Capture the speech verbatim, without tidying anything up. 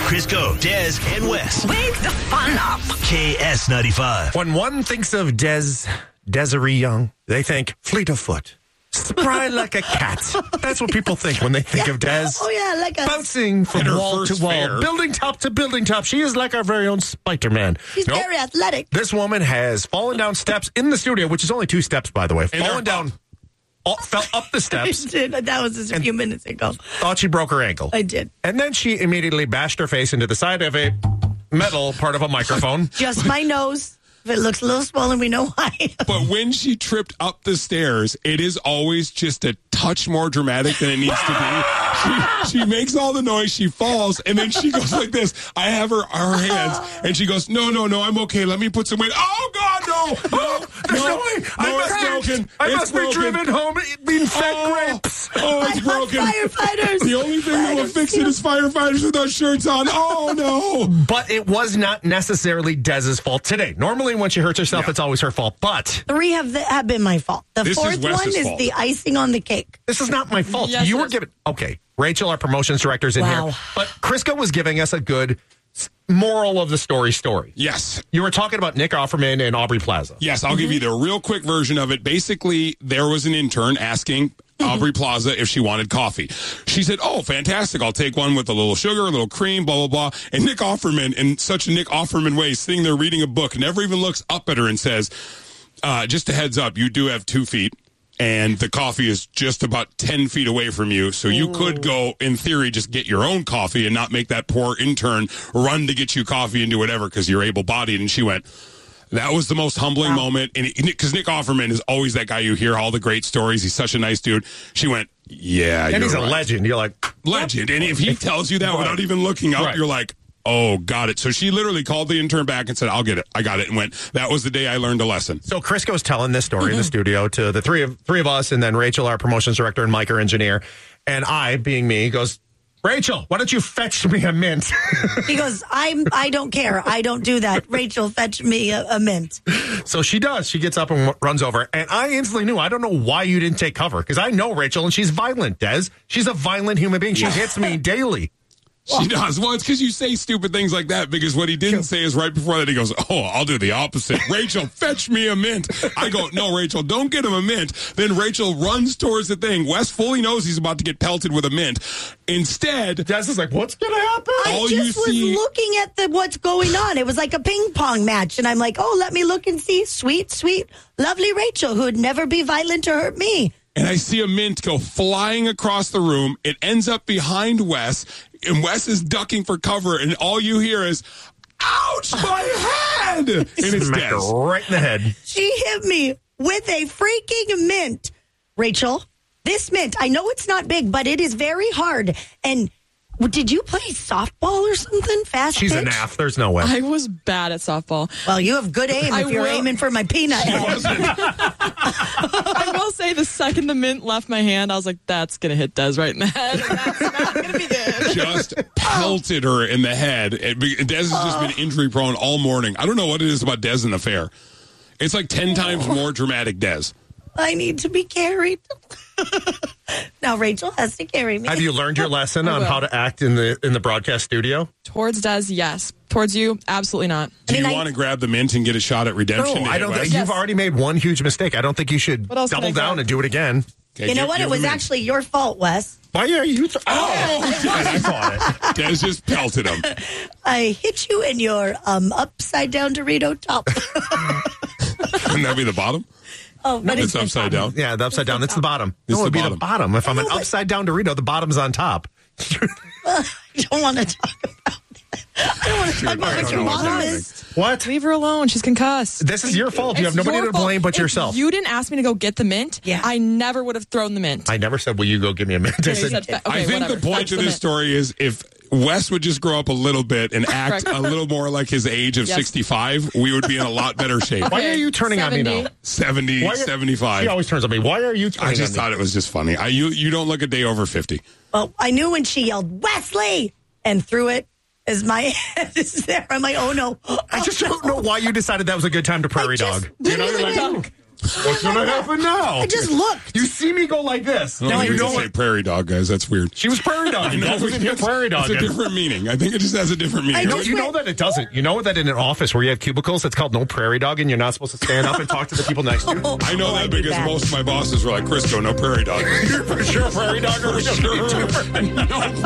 Crisco, Des, and Wes. Wake the fun up. K S ninety-five. When one thinks of Des, Desiree Young, they think fleet of foot. Spry like a cat. That's what people think when they think yeah. of Des. Oh, yeah, like a... Bouncing from her wall to first wall, fair. building top to building top. She is like our very own Spider-Man. She's Nope. very athletic. This woman has fallen down steps in the studio, which is only two steps, by the way. And fallen they're down, all, fell up the steps, I did. That was just a few minutes ago. thought she broke her ankle. I did. And then she immediately bashed her face into the side of a metal part of a microphone. Just my nose. If it looks a little swollen, we know why. But when she tripped up the stairs, it is always just a touch more dramatic than it needs to be. She, she makes all the noise, she falls, and then she goes like this. I have her her hands, and she goes, no, no, no, I'm okay. Let me put some weight. Oh, God, no. No, There's no, no, way. no, I must it's be, broken. I It's must be broken. driven home being fed Oh, grapes. oh, it's I want broken. firefighters. The only thing that will Firefighters. fix it is firefighters without shirts on. Oh, no. But it was not necessarily Dez's fault today. Normally, when she hurts herself, Yeah. it's always her fault. But Three have, the, have been my fault. The This is fourth Wes's one is fault. the icing on the cake. this is not my fault. Yes, you it were is. given... Okay, Rachel, our promotions director, is in Wow. here. But Crisco was giving us a good s- moral of the story story. Yes. You were talking about Nick Offerman and Aubrey Plaza. Yes, I'll give you the real quick version of it. Basically, there was an intern asking Aubrey Plaza if she wanted coffee. She said, oh, fantastic. I'll take one with a little sugar, a little cream, blah, blah, blah. And Nick Offerman, in such a Nick Offerman way, sitting there reading a book, never even looks up at her and says, uh, just a heads up, you do have two feet. And the coffee is just about ten feet away from you. So you could go, in theory, just get your own coffee and not make that poor intern run to get you coffee and do whatever because you're able-bodied. And she went, that was the most humbling moment. And because Nick Offerman is always that guy you hear all the great stories. He's such a nice dude. She went, yeah, And you're he's a right. legend. You're like, Legend. And if he tells you that Right. without even looking up, Right. you're like, oh, got it. So she literally called the intern back and said, I'll get it. I got it. And went, that was the day I learned a lesson. so Crisco's telling this story in the studio to the three of three of us, and then Rachel, our promotions director, and Mike, our engineer. And I, being me, goes, Rachel, why don't you fetch me a mint? He goes, I'm, I don't care. I don't do that. Rachel, fetch me a, a mint. So she does. She gets up and w- runs over. And I instantly knew, I don't know why you didn't take cover. Because I know Rachel, and she's violent, Des. She's a violent human being. She hits me daily. She does. Well, it's because you say stupid things like that, because what he didn't say is right before that, he goes, oh, I'll do the opposite. Rachel, fetch me a mint. I go, no, Rachel, don't get him a mint. Then Rachel runs towards the thing. Wes fully knows he's about to get pelted with a mint. Instead, Des is like, what's going to happen? All I you just was see- looking at the what's going on. It was like a ping pong match. And I'm like, oh, let me look and see. Sweet, sweet, lovely Rachel, who would never be violent or hurt me. and I see a mint go flying across the room. It ends up behind Wes, and Wes is ducking for cover, and all you hear is, ouch, my head! And it's Smacked her Des. right in the head. She hit me with a freaking mint. Rachel, this mint, I know it's not big, but it is very hard. And did you play softball or something? Fast She's pitch? an F. There's no way. I was bad at softball. Well, you have good aim I if you're will- aiming for my peanut head. I will say the second the mint left my hand, I was like, that's going to hit Des right in the head. And that's not going to be good. Just pelted her in the head. It, be- Des has just been injury prone all morning. I don't know what it is about Des in the fair. It's like ten times more dramatic Des. I need to be carried. Now Rachel has to carry me. Have you learned your lesson I on will. how to act in the in the broadcast studio? Towards Des, yes. Towards you, absolutely not. Do I mean, you I- want to grab the mint and get a shot at redemption? No, to I hit don't. Wes? Think, Yes. You've already made one huge mistake. I don't think you should What else double can I down grab? and do it again. Okay, You know give- what? give It was him a- actually your fault, Wes. Why are you? Th- Oh, and I caught it. Des just pelted him. I hit you in your um, upside down Dorito top. Wouldn't that be the bottom? Oh, but It's upside down. Yeah, the upside down. It's the bottom. It's no, the it'd be the bottom. bottom. If I'm I an know, but- upside down Dorito, the bottom's on top. I don't want to talk about that. I don't want to talk about I what don't your know what's mom happening. is. What? Leave her alone. She's concussed. This is your fault. You have It's nobody your to fault. blame but If yourself. you didn't ask me to go get the mint, Yeah. I never would have thrown the mint. I never said, will you go give me a mint? I You said, said, "Fe- okay, I think whatever. the point Fetch to the this mint." story is if Wes would just grow up a little bit and act Correct. a little more like his age of Yes. sixty-five, we would be in a lot better shape. why are you turning on me seventy. now? seventy, Why are- seventy-five. She always turns on me. Why are you turning I just on thought me? it was just funny. I, you, you don't look a day over fifty. Well, I knew when she yelled, Wesley, and threw it as my head is there. I'm like, oh no. I just don't know why you decided that was a good time to prairie I just- dog. You know, you're like, "Ooh." What's going to happen now? I just looked. You see me go like this. No, Now you you know don't say what? prairie dog, guys. That's weird. She was prairie dogging. No, That was in here it's- prairie It's dogging. a different meaning. I think it just has a different meaning. I No, just you went- know that it doesn't. You know that in an office where you have cubicles, it's called no prairie dogging. You're not supposed to stand up and talk to the people next to you. Oh, I know oh, that did because most of my bosses were like, Crisco, no prairie dog. You're for sure a prairie dogger. For sure. No